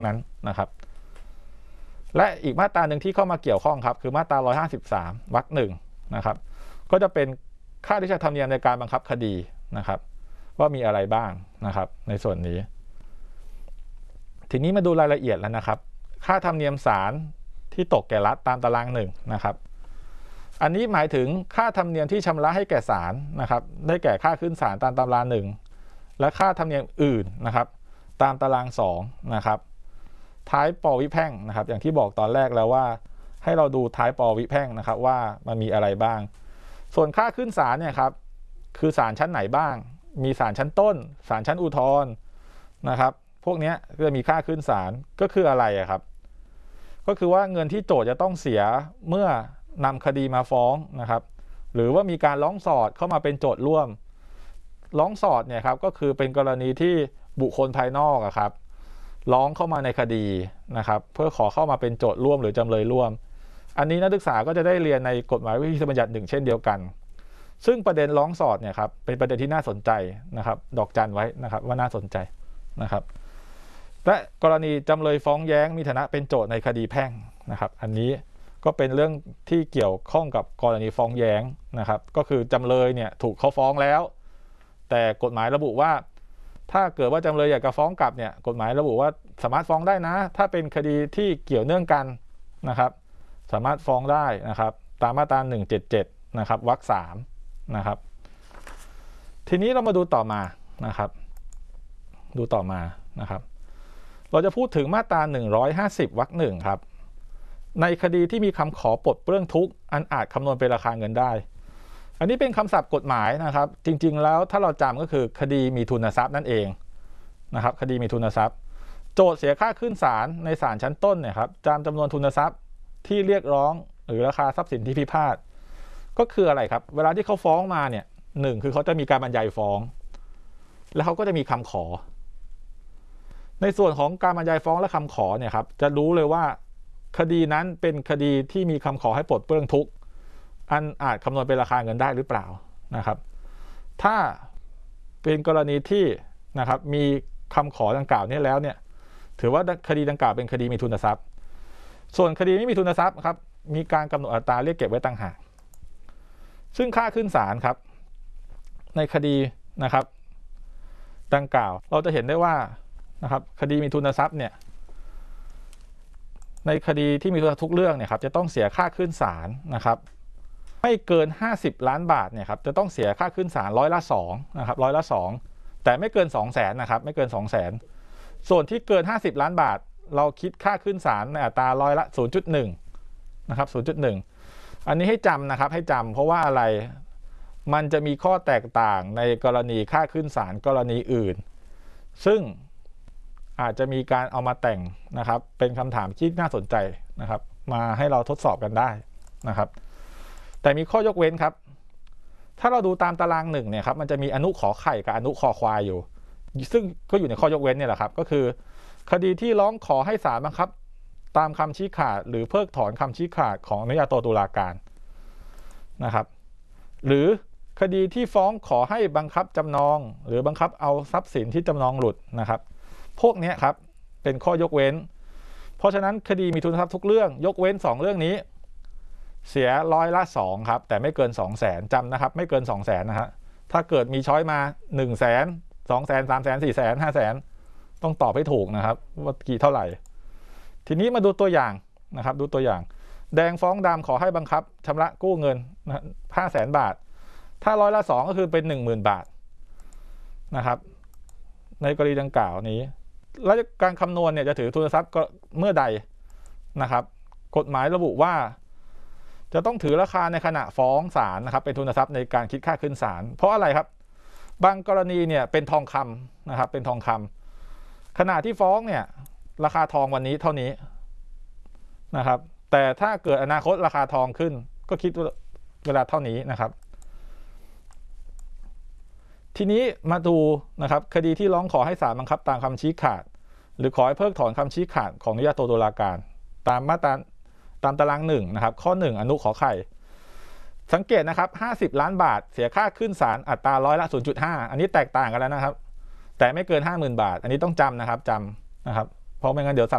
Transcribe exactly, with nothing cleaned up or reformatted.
นั้นนะครับและอีกมาตราหนึ่งที่เข้ามาเกี่ยวข้องครับคือมาตราหนึ่งร้อยห้าสิบสามวรรคหนึ่งนะครับก็จะเป็นค่าที่จะธรรมเนียมในการบังคับคดีนะครับว่ามีอะไรบ้างนะครับในส่วนนี้ทีนี้มาดูรายละเอียดแล้วนะครับค่าธรรมเนียมศาลที่ตกแก่รัฐตามตารางหนึ่งนะครับอันนี้หมายถึงค่าธรรมเนียมที่ชำระให้แก่ศาลนะครับได้แก่ค่าขึ้นศาลตามตารางหนึ่งและค่าธรรมเนียมอื่นนะครับตามตารางสองนะครับท้ายปวิแพ่งนะครับอย่างที่บอกตอนแรกแล้วว่าให้เราดูท้ายปวิแพ่งนะครับว่ามันมีอะไรบ้างส่วนค่าขึ้นศาลเนี่ยครับคือศาลชั้นไหนบ้างมีศาลชั้นต้นศาลชั้นอุทธรณ์นะครับพวกนี้ก็จะมีค่าขึ้นศาลก็คืออะไรครับก็คือว่าเงินที่โจทก์จะต้องเสียเมื่อนำคดีมาฟ้องนะครับหรือว่ามีการร้องสอดเข้ามาเป็นโจทก์ร่วมร้องสอดเนี่ยครับก็คือเป็นกรณีที่บุคคลภายนอกอะครับร้องเข้ามาในคดีนะครับเพื่อขอเข้ามาเป็นโจทก์ร่วมหรือจำเลยร่วมอันนี้นักศึกษาก็จะได้เรียนในกฎหมายวิธีบัญญัติหนึ่งเช่นเดียวกันซึ่งประเด็นร้องสอดเนี่ยครับเป็นประเด็นที่น่าสนใจนะครับดอกจันไว้นะครับว่าน่าสนใจนะครับและกรณีจำเลยฟ้องแย้งมีฐานะเป็นโจทก์ในคดีแพ่งนะครับอันนี้ก็เป็นเรื่องที่เกี่ยวข้องกับกรณีฟ้องแย้งนะครับก็คือจำเลยเนี่ยถูกเขาฟ้องแล้วแต่กฎหมายระบุว่าถ้าเกิดว่าจำเลยอยากจะฟ้องกลับเนี่ยกฎหมายระบุว่าสามารถฟ้องได้นะถ้าเป็นคดีที่เกี่ยวเนื่องกันนะครับสามารถฟ้องได้นะครับตามมาตราหนึ่งเจ็ดเจ็ดนะครับวรรคสามนะครับทีนี้เรามาดูต่อมานะครับดูต่อมานะครับเราจะพูดถึงมาตราหนึ่งร้อยห้าสิบวรรคหนึ่งครับในคดีที่มีคำขอปลดเปลื้องทุกข์อันอาจคำนวณเป็นราคาเงินได้อันนี้เป็นคำศัพท์กฎหมายนะครับจริงๆแล้วถ้าเราจำก็คือคดีมีทุนทรัพย์นั่นเองนะครับคดีมีทุนทรัพย์โจทก์เสียค่าขึ้นศาลในศาลชั้นต้นเนี่ยครับตามจำนวนทุนทรัพย์ที่เรียกร้องหรือราคาทรัพย์สินที่พิพาทก็คืออะไรครับเวลาที่เขาฟ้องมาเนี่ยหนึ่งคือเขาจะมีการบรรยายฟ้องแล้วเขาก็จะมีคำขอในส่วนของการบรรยายฟ้องและคำขอเนี่ยครับจะรู้เลยว่าคดีนั้นเป็นคดีที่มีคำขอให้ปลดเปลื้องทุกข์อันอาจคำนวณเป็นราคาเงินได้หรือเปล่านะครับถ้าเป็นกรณีที่นะครับมีคำขอดังกล่าวนี้แล้วเนี่ยถือว่าคดีดังกล่าวเป็นคดีมีทุนทรัพย์ส่วนคดีไม่มีทุนทรัพย์ครับมีการกำหนดอัตราเรียกเก็บไว้ต่างหากซึ่งค่าขึ้นศาลครับในคดีนะครับดังกล่าวเราจะเห็นได้ว่านะครับคดีมีทุนทรัพย์เนี่ยในคดีที่มีทุนทรัพย์ทุกเรื่องเนี่ยครับจะต้องเสียค่าขึ้นศาลนะครับไม่เกินห้าสิบล้านบาทเนี่ยครับจะต้องเสียค่าขึ้นศาลร้อยละสองนะครับร้อยละสองแต่ไม่เกินสองแสนนะครับไม่เกินสองแสนส่วนที่เกินห้าสิบล้านบาทเราคิดค่าขึ้นศาลในอัตราร้อยละ ศูนย์จุดหนึ่ง นะครับ ศูนย์จุดหนึ่ง อันนี้ให้จำนะครับให้จำเพราะว่าอะไรมันจะมีข้อแตกต่างในกรณีค่าขึ้นศาลกรณีอื่นซึ่งอาจจะมีการเอามาแต่งนะครับเป็นคำถามที่น่าสนใจนะครับมาให้เราทดสอบกันได้นะครับแต่มีข้อยกเว้นครับถ้าเราดูตามตารางหนึ่งเนี่ยครับมันจะมีอนุขอไข่กับอนุคอควายอยู่ซึ่งก็อยู่ในข้อยกเว้นเนี่ยแหละครับก็คือคดีที่ร้องขอให้ศาลบังคับตามคำชี้ขาดหรือเพิกถอนคำชี้ขาดของอนุญาโตตุลาการนะครับหรือคดีที่ฟ้องขอให้บังคับจำนองหรือบังคับเอาทรัพย์สินที่จำนองหลุดนะครับพวกนี้ครับเป็นข้อยกเว้นเพราะฉะนั้นคดีมีทุนทรัพย์ทุกเรื่องยกเว้นสองเรื่องนี้เสียร้อยละสองครับแต่ไม่เกินสองแสนจำนะครับไม่เกินสองแสนนะฮะถ้าเกิดมีช้อยมาหนึ่งแสนสองแสนสามแสนสี่แสนห้าแสนต้องตอบให้ถูกนะครับว่ากี่เท่าไหร่ทีนี้มาดูตัวอย่างนะครับดูตัวอย่างแดงฟ้องดำขอให้บังคับชำระกู้เงินนะห้าแสนบาทถ้าร้อยละสองก็คือเป็นหนึ่งหมื่นบาทนะครับในกรณีดังกล่าวนี้และการคำนวณเนี่ยจะถือทุนทรัพย์ก็เมื่อใดนะครับกฎหมายระบุว่าจะต้องถือราคาในขณะฟ้องศาลนะครับเป็นทุนทรัพย์ในการคิดค่าขึ้นศาลเพราะอะไรครับบางกรณีเนี่ยเป็นทองคำนะครับเป็นทองคำขณะที่ฟ้องเนี่ยราคาทองวันนี้เท่านี้นะครับแต่ถ้าเกิดอนาคตราคาทองขึ้นก็คิดเวลาเท่านี้นะครับทีนี้มาดูนะครับคดีที่ร้องขอให้ศาลบังคับตามคำชี้ขาดหรือขอให้เพิกถอนคำชี้ขาดของอนุญาโตตุลาการตามมาตราตามตารางหนึ่งนะครับข้อหนึ่งอนุขอไข่สังเกตนะครับห้าสิบล้านบาทเสียค่าขึ้นศาลอัตราร้อยละ ศูนย์จุดห้า อันนี้แตกต่างกันแล้วนะครับแต่ไม่เกิน ห้าหมื่น บาทอันนี้ต้องจำนะครับจำนะครับเพราะไม่งั้นเดี๋ยว